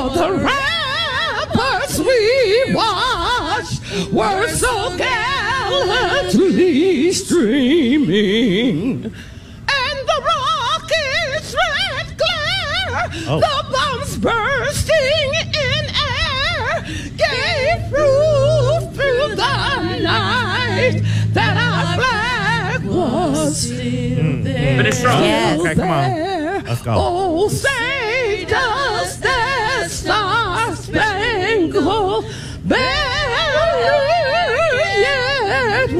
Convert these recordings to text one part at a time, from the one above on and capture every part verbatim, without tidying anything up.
The rappers we watched were so gallantly streaming, and the rockets' red glare, oh. the bombs bursting in air, gave proof through the night that our flag was still Mm. there. But it's strong. Yes. Okay, come on. Let's go. Oh, say does that star-spangled banner yet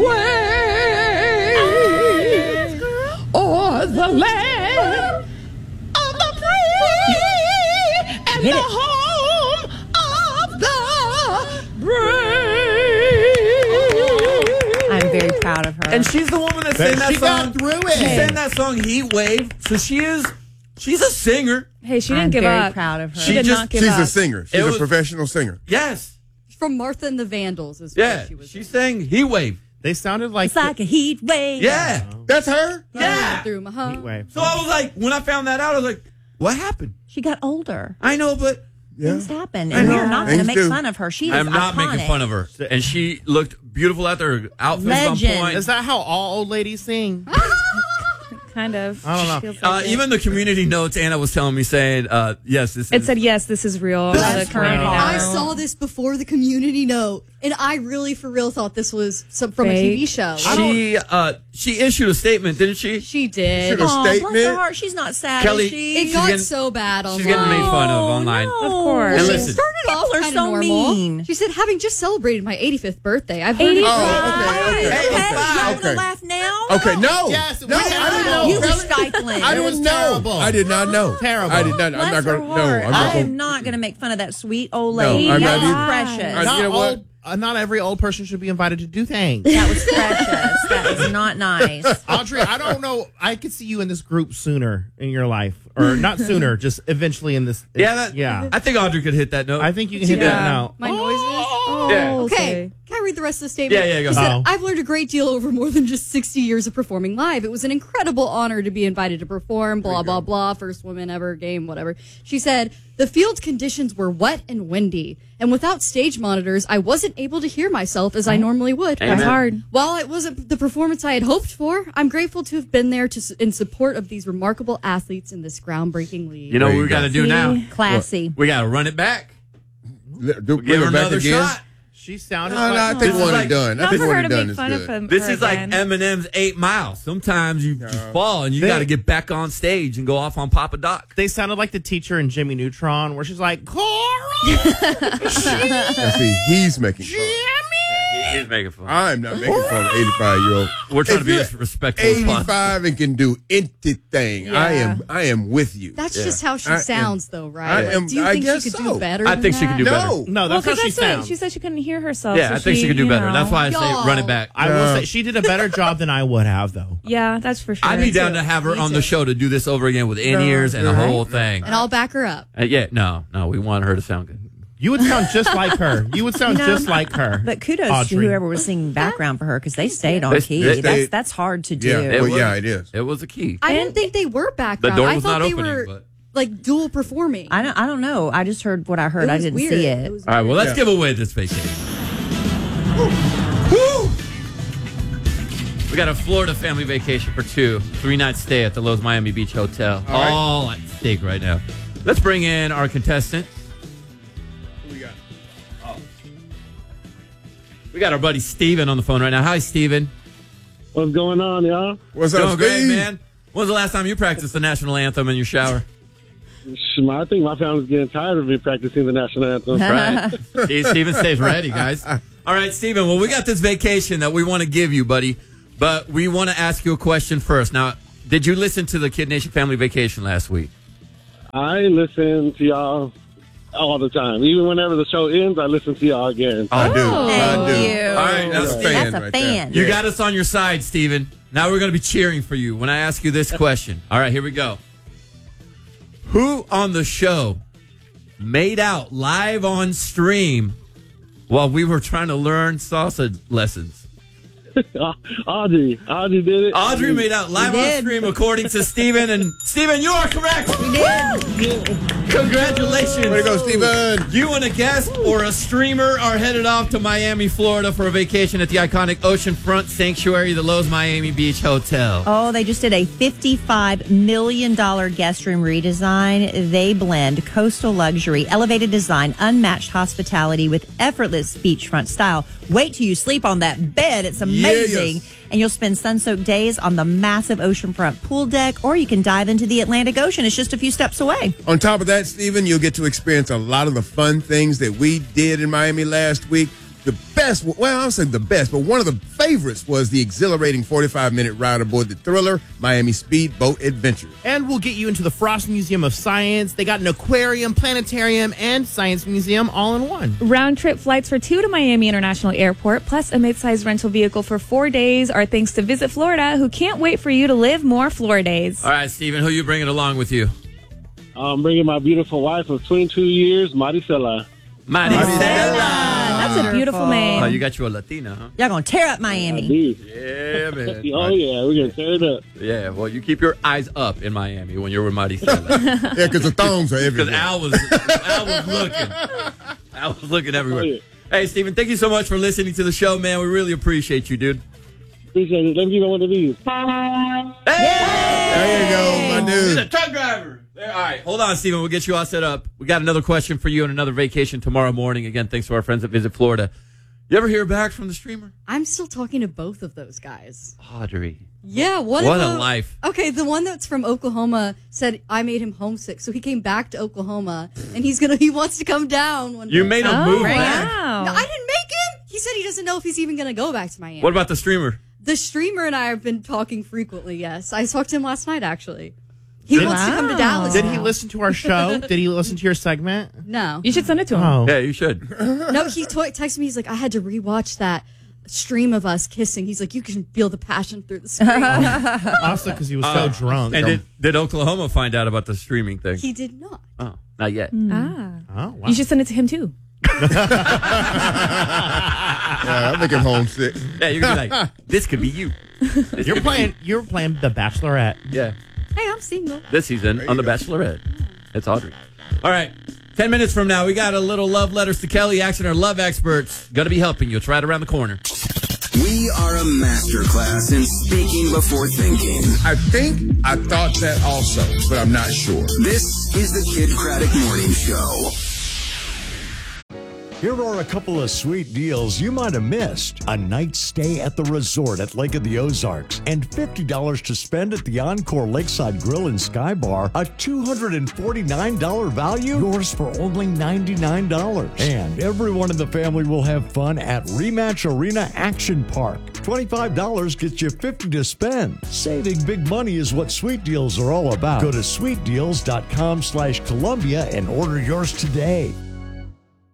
wave o'er the land of the free and Hit the it. home of the brave? I'm very proud of her. And she's the woman that sang that she song. got through it. She sang that song Heat Wave. So she is, she's a singer. Hey, she didn't I'm give very up. proud of her. She, She did just- not give She's up. a singer. She's It a was- professional singer. Yes. From Martha and the Vandals is Yeah. what she was. She sang Heat Wave. They sounded like It's like a heat wave. Yeah. That's her? Yeah. Through my home. Wave. So I was like, when I found that out, I was like, what happened? She got older. I know, but Yeah. Things happen, and we're not going to Things make do. fun of her. She is I'm not iconic. making fun of her. And she looked beautiful out there. Her outfit was on Legend. point. Is that how all old ladies sing? Kind of. I don't know. Feels like Uh, it. even the community notes, Anna was telling me, saying, uh, yes, this It is. said, yes, this is real. That's The community real. I note. saw this before the community note, and I really, for real, thought this was some, from a Fake. T V show. She, uh, she issued a statement, didn't she? She did. Should have- Aw, bless statement. her heart. She's not sad, Kelly- is she? It She's got getting- so bad online. She's getting made fun of online. No. Of course. And She listen. started off People are kind so of normal. mean. She said, having just celebrated my eighty-fifth birthday, I've learned eighty-five. Oh, okay, Okay, okay, okay. okay. You want Okay. to laugh now? Okay, no. Yes, no, we I didn't know. You were Kelly. stifling. I It was didn't know. terrible. I did not know. Terrible. I did not. I'm Bless not her going to. No, heart. I'm not I am going not going to make fun of that sweet old No, lady. I'm that not was either. precious. I- Not, you know what? old, uh, not every old person should be invited to do things. That was precious. That is not nice. Audrey, I don't know. I could see you in this group sooner in your life, or not sooner, just eventually in this. Yeah, that, yeah. I think Audrey could hit that note. I think you can hit that Yeah. now. my noises. Yeah. Okay. Can I read the rest of the statement? Yeah, yeah, go She said, ahead. I've learned a great deal over more than just sixty years of performing live. It was an incredible honor to be invited to perform, blah, blah, blah. First woman ever, game, whatever. She said, the field conditions were wet and windy, and without stage monitors, I wasn't able to hear myself as I normally would. That's hard. While it wasn't the performance I had hoped for, I'm grateful to have been there to, in support of these remarkable athletes in this groundbreaking league. You know There what you we got to go. do now? Classy. We got to run it back. Do, bring Give her her back another again. shot. She sounded No, no, I like think This one is and like- done. I Not think for one her and to done make is fun of good. him. This her is like again. Eminem's Eight Miles. Sometimes you just fall and you They- got to get back on stage and go off on Papa Doc. they sounded like the teacher in Jimmy Neutron, where she's like, Cora, Now, see, he's making fun. He is making fun. I'm not making fun of eighty-five year old. We're trying If to be you're as respectful as possible. eighty-five and can do anything. I Yeah. am. I am with you. That's Yeah. just how she I am- sounds, though, right? I Like, am- do you I think guess she could so. do better? I than think she that? can do better. no. no, Well, that's how 'cause she that's what sounds. she said she couldn't hear herself. Yeah, so I think she, she can do you better. know. That's why I say Y'all. run it back. I will Yeah. say she did a better job than I would have, though. Yeah, that's for sure. I'd be down too. to have her Me on the too. show to do this over again with in-ears and the Right. whole thing. And I'll back her up. Uh, yeah, no, no, we want her to sound good. You would sound just like her. You would sound No, just like her. But kudos Audrey. to whoever was singing background for her because they stayed on They- key. they- that's they- that's hard to do. Yeah. It Well, was- yeah, it is. It was a key. I didn't And- think they were background. door I was thought not they opening, were but- like dual performing. I don't. I don't know. I just heard what I heard. It I was didn't weird. see it. was All right, well, let's Yeah. give away this vacation. We got a Florida family vacation for two, three night stay at the Lowe's Miami Beach Hotel. All right. All at stake right now. Let's bring in our contestant. Who we got? We got our buddy Steven on the phone right now. Hi, Steven. What's going on, y'all? What's Doing up, great, Steve? man. When's the last time you practiced the national anthem in your shower? Sh- I think my family's getting tired of me practicing the national anthem. Right. See, Steven stays ready, guys. All right, Steven. Well, we got this vacation that we want to give you, buddy. But we want to ask you a question first. Now, did you listen to the Kid Nation Family Vacation last week? I listen to y'all all the time. Even whenever the show ends, I listen to y'all again. I do. Thank I do. you. All right, that's a a fan. That's a right fan. there. You got us on your side, Steven. Now we're going to be cheering for you when I ask you this question. All right, here we go. Who on the show made out live on stream while we were trying to learn salsa lessons? Audrey. Audrey did it. Audrey made out live on did. stream according to Steven. And Steven, you are correct. We did. Congratulations. Way to go, Steven. You and a guest or a streamer are headed off to Miami, Florida for a vacation at the iconic oceanfront sanctuary, the Lowe's Miami Beach Hotel. Oh, they just did a fifty-five million dollars guest room redesign. They blend coastal luxury, elevated design, unmatched hospitality with effortless beachfront style. Wait till you sleep on that bed. It's amazing. Yes. And you'll spend sun-soaked days on the massive oceanfront pool deck, or you can dive into the Atlantic Ocean. It's just a few steps away. On top of that, Stephen, you'll get to experience a lot of the fun things that we did in Miami last week. The best, well, I'll say the best, but one of the favorites was the exhilarating forty-five minute ride aboard the Thriller Miami Speedboat Adventure. And we'll get you into the Frost Museum of Science. They got an aquarium, planetarium, and science museum all in one. Round trip flights for two to Miami International Airport, plus a mid-sized rental vehicle for four days are thanks to Visit Florida, who can't wait for you to live more Florida days. All right, Steven, who you bringing along with you? I'm bringing my beautiful wife of twenty-two years, Maricela. Maricela. That's a beautiful name. Oh, you got you a Latina, huh? Y'all gonna tear up Miami. Yeah, man. Oh, yeah, we're going to tear it up. Yeah, well, you keep your eyes up in Miami when you're with Maricela. Yeah, because the thongs are Because everywhere. Al was, Al was looking. Al was looking everywhere. Oh, yeah. Hey, Steven, thank you so much for listening to the show, man. We really appreciate you, dude. Appreciate it. Let me give you one of these. There you go, my He's a dude. truck driver. There, all right, hold on, Steven. We'll get you all set up. We got another question for you and another vacation tomorrow morning. Again, thanks to our friends at Visit Florida. You ever hear back from the streamer? I'm still talking to both of those guys. Audrey. Yeah, one What of a them, life. Okay, the one that's from Oklahoma said I made him homesick, so he came back to Oklahoma, and he's gonna he wants to come down. One You day. made a Oh, move. wow. No, I didn't make him. He said he doesn't know if he's even gonna go back to Miami. What about the streamer? The streamer and I have been talking frequently. Yes, I talked to him last night. Actually, he Did- wants to come to Wow. Dallas. Did now. he listen to our show? Did he listen to your segment? No, You should send it to him. Oh. Yeah, you should. no. He t- texted me. He's like, I had to rewatch that stream of us kissing. He's like, you can feel the passion through the screen. Also, because he was so drunk. And did, did Oklahoma find out about the streaming thing? He did not. Oh, not yet. Ah. Oh, wow. You should send it to him, too. Yeah, I make him homesick. Yeah, you're gonna be like, this could be you. This You're could be playing. You're playing The Bachelorette. you. Yeah. Hey, I'm single. This season on The Bachelorette. It's Audrey. All right. Ten minutes from now, we got a little love letters to Kelly, asking our love experts. Going to be helping you. It's right around the corner. We are a masterclass in speaking before thinking. I think I thought that also, but I'm not sure. This is the Kid Craddock Morning Show. Here are a couple of sweet deals you might have missed. A night stay at the resort at Lake of the Ozarks and fifty dollars to spend at the Encore Lakeside Grill and Sky Bar. A two hundred forty-nine dollars value, yours for only ninety-nine dollars. And everyone in the family will have fun at Rematch Arena Action Park. twenty-five dollars gets you fifty dollars to spend. Saving big money is what Sweet Deals are all about. Go to sweet deals dot com slash Columbia and order yours today.